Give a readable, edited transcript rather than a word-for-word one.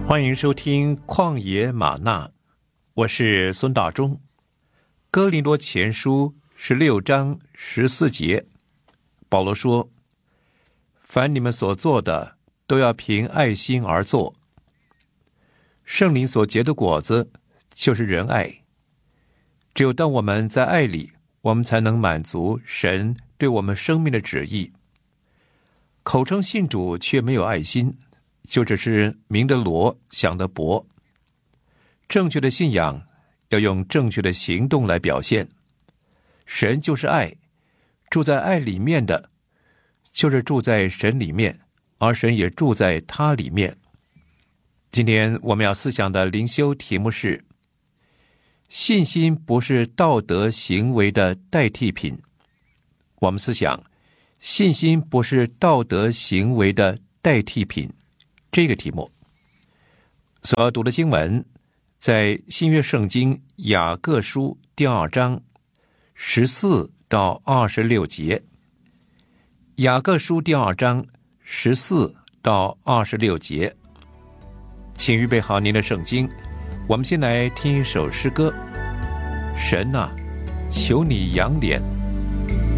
欢迎收听旷野吗哪，我是孙大中。哥林多前书16章14节，保罗说：凡你们所做的，都要凭爱心而做。圣灵所结的果子就是仁爱。只有当我们在爱里，我们才能满足神对我们生命的旨意。口称信主却没有爱心，就只是明的罗，想的博。正确的信仰要用正确的行动来表现。神就是爱，住在爱里面的，就是住在神里面，而神也住在他里面。今天我们要思想的灵修题目是：信心不是道德行为的代替品。我们思想，信心不是道德行为的代替品这个题目。所要读的经文在新约圣经雅各书第2章14到26节。雅各书第2章14到26节，请预备好您的圣经。我们先来听一首诗歌：神啊，求你扬脸。